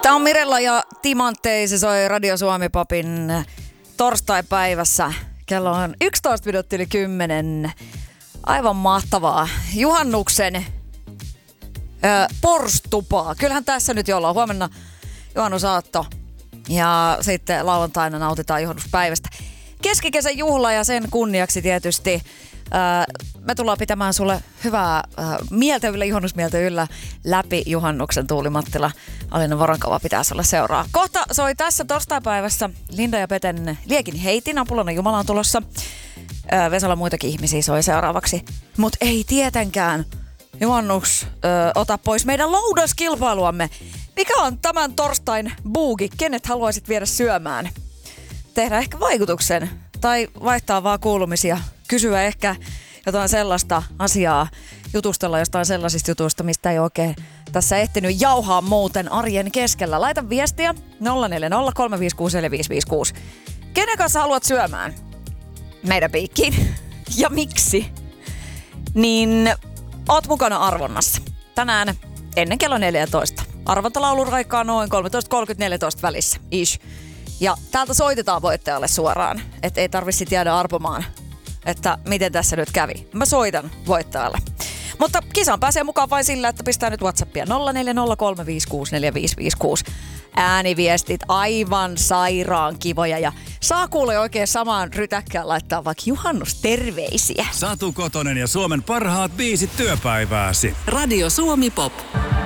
Tämä on Mirella ja Timanttei, se soi Radio Suomi Popin torstaipäivässä. Kello on 11 minuuttia yli 10. Aivan mahtavaa. Juhannuksen porstupaa. Kyllähän tässä nyt jo ollaan. Huomenna juhannusaatto ja sitten lauantaina nautitaan juhannuspäivästä. Keskikesän juhla ja sen kunniaksi tietysti me tullaan pitämään sulle hyvää mieltä yllä, juhannusmieltä yllä läpi juhannuksen. Tuuli Mattila, Alina Voronkova pitää sulle seuraa. Kohta soi tässä torstaipäivässä Linda ja Peten Liekin heitin. Apulainen Jumala on tulossa. Vesalla muitakin ihmisiä soi seuraavaksi. Mut ei tietenkään juhannus ota pois meidän loudaskilpailuamme. Mikä on tämän torstain buugi? Kenet haluaisit viedä syömään? Tehdä ehkä vaikutuksen tai vaihtaa vaan kuulumisia. Kysyä ehkä jotain sellaista asiaa, jutustella jostain sellaisista jutuista, mistä ei oikein tässä ehtinyt jauhaa muuten arjen keskellä. Laita viestiä 0403564556. Kenen kanssa haluat syömään meidän piikkiin ja miksi? Niin oot mukana arvonnassa. Tänään ennen kello 14. Arvontalaulun raikaa noin 13.30-14 välissä. Ish. Ja täältä soitetaan voittajalle suoraan. Et ei tarvitse jäädä arpomaan, että miten tässä nyt kävi. Mä soitan voittajalle. Mutta kisaan pääsee mukaan vain sillä, että pistää nyt WhatsAppia 0403564556. Ääniviestit aivan sairaan kivoja ja saa kuulee oikein samaan rytäkkään laittaa vaikka juhannusterveisiä. Satu Kotonen ja Suomen parhaat biisit työpäivääsi. Radio Suomi Pop.